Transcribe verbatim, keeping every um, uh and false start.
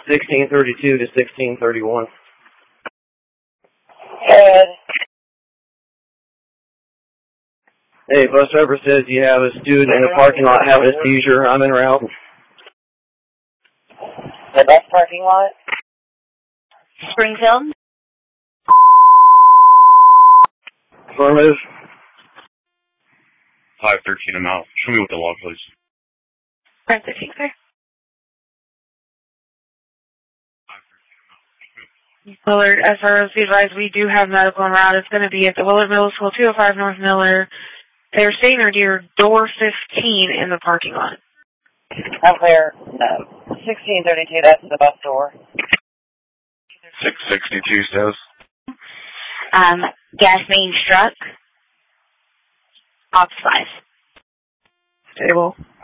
sixteen thirty-two to sixteen thirty-one. Good. Hey, bus driver says you have a student in a parking lot having a seizure. I'm en route. The bus parking lot? Springfield? Affirmative. five thirteen, I'm out. Show me what the log, please. five thirteen, sir. Willard, as far as the advised, we do have medical en route. It's going to be at the Willard Middle School, two oh five North Miller. They're staying near door fifteen in the parking lot. I'm clear. No. sixteen thirty-two, that's the bus door. six sixty-two says. Um, gas main struck. Ops five. Stable.